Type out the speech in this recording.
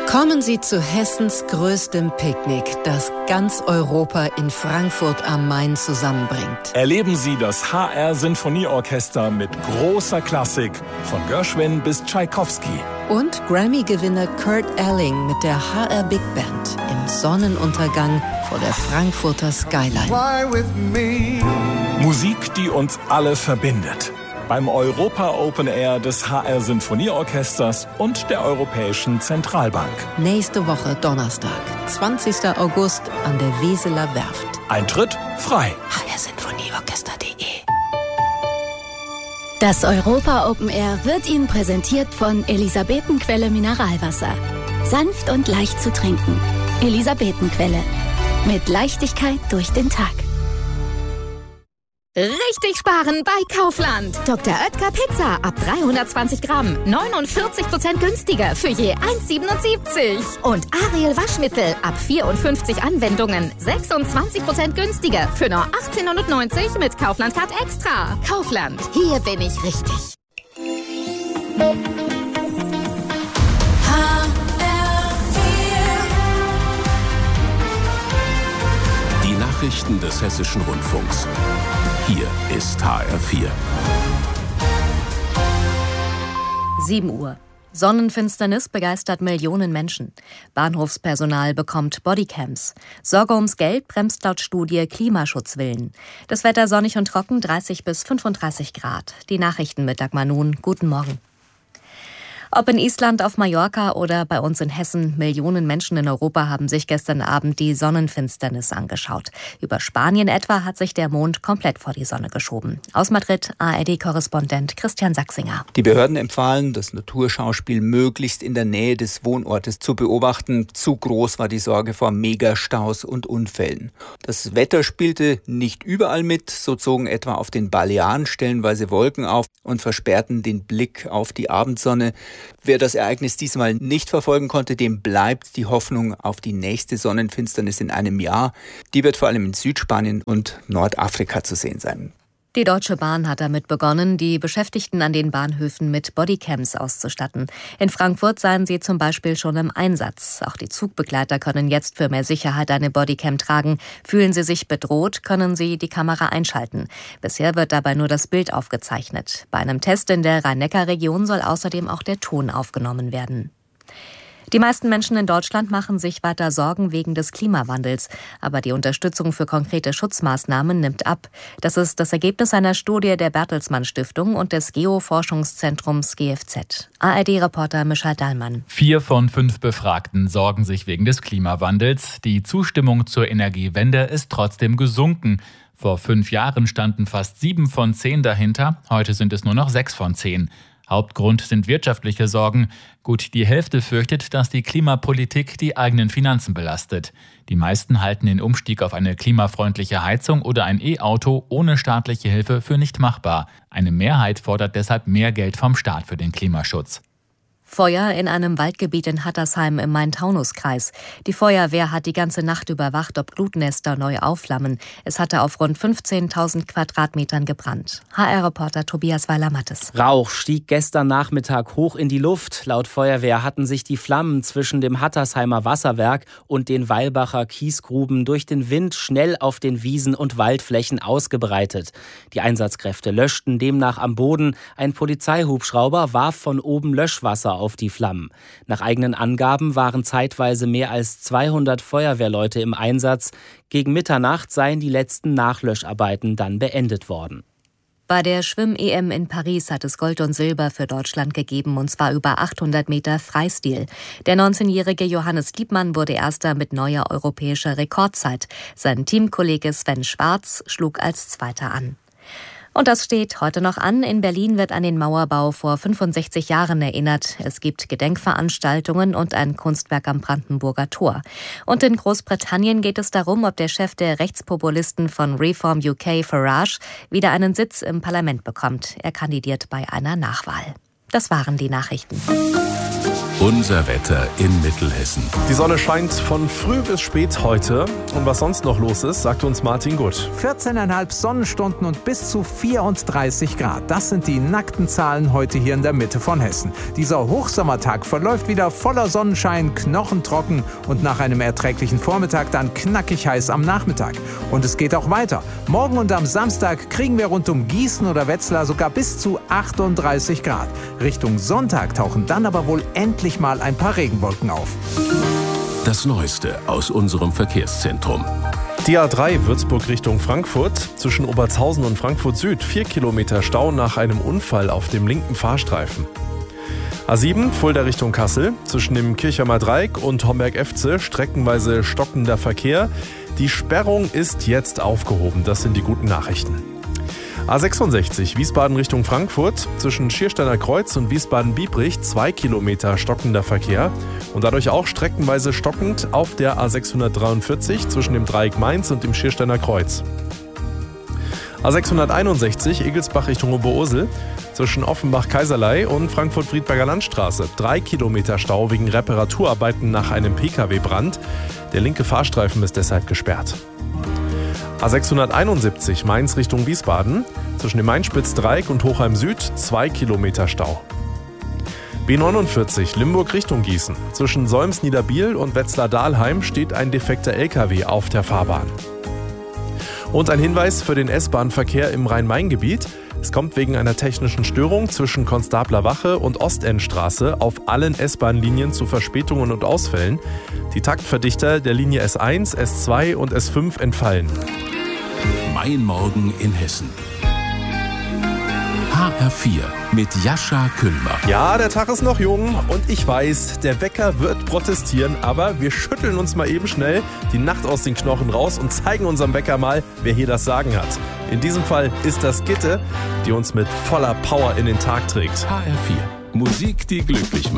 Kommen Sie zu Hessens größtem Picknick, das ganz Europa in Frankfurt am Main zusammenbringt. Erleben Sie das HR-Sinfonieorchester mit großer Klassik, von Gershwin bis Tschaikowski. Und Grammy-Gewinner Kurt Elling mit der HR Big Band im Sonnenuntergang vor der Frankfurter Skyline. Musik, die uns alle verbindet. Beim Europa Open Air des HR Sinfonieorchesters und der Europäischen Zentralbank. Nächste Woche Donnerstag, 20. August an der Weseler Werft. Eintritt frei. hrsinfonieorchester.de. Das Europa Open Air wird Ihnen präsentiert von Elisabetenquelle Mineralwasser. Sanft und leicht zu trinken. Elisabetenquelle. Mit Leichtigkeit durch den Tag. Richtig sparen bei Kaufland. Dr. Oetker Pizza ab 320 Gramm. 49% günstiger für je 1,77. Und Ariel Waschmittel ab 54 Anwendungen. 26% günstiger für nur 18,90 mit Kaufland Card Extra. Kaufland, hier bin ich richtig. Die Nachrichten des Hessischen Rundfunks. Hier ist HR4. 7 Uhr. Sonnenfinsternis begeistert Millionen Menschen. Bahnhofspersonal bekommt Bodycams. Sorge ums Geld bremst laut Studie Klimaschutzwillen. Das Wetter sonnig und trocken, 30 bis 35 Grad. Die Nachrichten mit Dagmar Nun. Guten Morgen. Ob in Island, auf Mallorca oder bei uns in Hessen, Millionen Menschen in Europa haben sich gestern Abend die Sonnenfinsternis angeschaut. Über Spanien etwa hat sich der Mond komplett vor die Sonne geschoben. Aus Madrid, ARD-Korrespondent Christian Sachsinger. Die Behörden empfahlen, das Naturschauspiel möglichst in der Nähe des Wohnortes zu beobachten. Zu groß war die Sorge vor Megastaus und Unfällen. Das Wetter spielte nicht überall mit. So zogen etwa auf den Balearen stellenweise Wolken auf und versperrten den Blick auf die Abendsonne. Wer das Ereignis diesmal nicht verfolgen konnte, dem bleibt die Hoffnung auf die nächste Sonnenfinsternis in einem Jahr. Die wird vor allem in Südspanien und Nordafrika zu sehen sein. Die Deutsche Bahn hat damit begonnen, die Beschäftigten an den Bahnhöfen mit Bodycams auszustatten. In Frankfurt seien sie zum Beispiel schon im Einsatz. Auch die Zugbegleiter können jetzt für mehr Sicherheit eine Bodycam tragen. Fühlen sie sich bedroht, können sie die Kamera einschalten. Bisher wird dabei nur das Bild aufgezeichnet. Bei einem Test in der Rhein-Neckar-Region soll außerdem auch der Ton aufgenommen werden. Die meisten Menschen in Deutschland machen sich weiter Sorgen wegen des Klimawandels. Aber die Unterstützung für konkrete Schutzmaßnahmen nimmt ab. Das ist das Ergebnis einer Studie der Bertelsmann Stiftung und des Geoforschungszentrums GFZ. ARD-Reporter Michael Dallmann. 4 von 5 Befragten sorgen sich wegen des Klimawandels. Die Zustimmung zur Energiewende ist trotzdem gesunken. Vor 5 Jahren standen fast 7 von 10 dahinter. Heute sind es nur noch 6 von 10. Hauptgrund sind wirtschaftliche Sorgen. Gut die Hälfte fürchtet, dass die Klimapolitik die eigenen Finanzen belastet. Die meisten halten den Umstieg auf eine klimafreundliche Heizung oder ein E-Auto ohne staatliche Hilfe für nicht machbar. Eine Mehrheit fordert deshalb mehr Geld vom Staat für den Klimaschutz. Feuer in einem Waldgebiet in Hattersheim im Main-Taunus-Kreis. Die Feuerwehr hat die ganze Nacht überwacht, ob Glutnester neu aufflammen. Es hatte auf rund 15.000 Quadratmetern gebrannt. HR-Reporter Tobias Weiler-Mattes. Rauch stieg gestern Nachmittag hoch in die Luft. Laut Feuerwehr hatten sich die Flammen zwischen dem Hattersheimer Wasserwerk und den Weilbacher Kiesgruben durch den Wind schnell auf den Wiesen und Waldflächen ausgebreitet. Die Einsatzkräfte löschten demnach am Boden. Ein Polizeihubschrauber warf von oben Löschwasser auf die Flammen. Nach eigenen Angaben waren zeitweise mehr als 200 Feuerwehrleute im Einsatz. Gegen Mitternacht seien die letzten Nachlöscharbeiten dann beendet worden. Bei der Schwimm-EM in Paris hat es Gold und Silber für Deutschland gegeben, und zwar über 800 Meter Freistil. Der 19-jährige Johannes Liebmann wurde Erster mit neuer europäischer Rekordzeit. Sein Teamkollege Sven Schwarz schlug als Zweiter an. Und das steht heute noch an. In Berlin wird an den Mauerbau vor 65 Jahren erinnert. Es gibt Gedenkveranstaltungen und ein Kunstwerk am Brandenburger Tor. Und in Großbritannien geht es darum, ob der Chef der Rechtspopulisten von Reform UK, Farage, wieder einen Sitz im Parlament bekommt. Er kandidiert bei einer Nachwahl. Das waren die Nachrichten. Unser Wetter in Mittelhessen. Die Sonne scheint von früh bis spät heute. Und was sonst noch los ist, sagt uns Martin Gutt. 14,5 Sonnenstunden und bis zu 34 Grad. Das sind die nackten Zahlen heute hier in der Mitte von Hessen. Dieser Hochsommertag verläuft wieder voller Sonnenschein, knochentrocken und nach einem erträglichen Vormittag dann knackig heiß am Nachmittag. Und es geht auch weiter. Morgen und am Samstag kriegen wir rund um Gießen oder Wetzlar sogar bis zu 38 Grad. Richtung Sonntag tauchen dann aber wohl endlich mal ein paar Regenwolken auf. Das Neueste aus unserem Verkehrszentrum. Die A3 Würzburg Richtung Frankfurt. Zwischen Obertshausen und Frankfurt Süd 4 Kilometer Stau nach einem Unfall auf dem linken Fahrstreifen. A7 Fulda Richtung Kassel. Zwischen dem Kirchheimer Dreieck und Homberg-Efze streckenweise stockender Verkehr. Die Sperrung ist jetzt aufgehoben. Das sind die guten Nachrichten. A66 Wiesbaden Richtung Frankfurt. Zwischen Schiersteiner Kreuz und Wiesbaden-Biebrich 2 Kilometer stockender Verkehr. Und dadurch auch streckenweise stockend auf der A643 zwischen dem Dreieck Mainz und dem Schiersteiner Kreuz. A661 Egelsbach Richtung Oberursel. Zwischen Offenbach-Kaiserlei und Frankfurt-Friedberger Landstraße 3 Kilometer Stau wegen Reparaturarbeiten nach einem Pkw-Brand. Der linke Fahrstreifen ist deshalb gesperrt. A671 Mainz Richtung Wiesbaden. Zwischen dem Mainspitz-Dreieck und Hochheim Süd 2 Kilometer Stau. B49 Limburg Richtung Gießen. Zwischen Solms-Niederbiel und Wetzlar-Dahlheim steht ein defekter LKW auf der Fahrbahn. Und ein Hinweis für den S-Bahn-Verkehr im Rhein-Main-Gebiet. Es kommt wegen einer technischen Störung zwischen Konstabler Wache und Ostendstraße auf allen S-Bahn-Linien zu Verspätungen und Ausfällen. Die Taktverdichter der Linie S1, S2 und S5 entfallen. Mein Morgen in Hessen. HR4 mit Jascha Kühlmer. Ja, der Tag ist noch jung und ich weiß, der Wecker wird protestieren, aber wir schütteln uns mal eben schnell die Nacht aus den Knochen raus und zeigen unserem Wecker mal, wer hier das Sagen hat. In diesem Fall ist das Gitte, die uns mit voller Power in den Tag trägt. HR4. Musik, die glücklich macht.